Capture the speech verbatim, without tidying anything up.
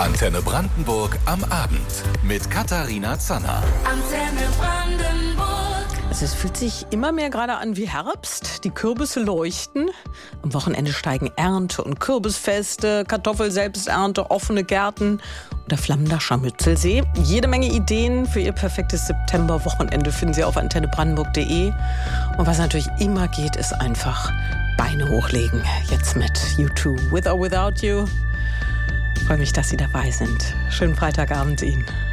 Antenne Brandenburg am Abend mit Katharina Zanner. Antenne Brandenburg. Also es fühlt sich immer mehr gerade an wie Herbst. Die Kürbisse leuchten. Am Wochenende steigen Ernte- und Kürbisfeste, Kartoffel-Selbsternte, offene Gärten und der flammender Scharmützelsee. Jede Menge Ideen für Ihr perfektes Septemberwochenende finden Sie auf antenne brandenburg punkt de. Und was natürlich immer geht, ist einfach Beine hochlegen. Jetzt mit U zwei, With or Without You. Ich freue mich, dass Sie dabei sind. Schönen Freitagabend Ihnen.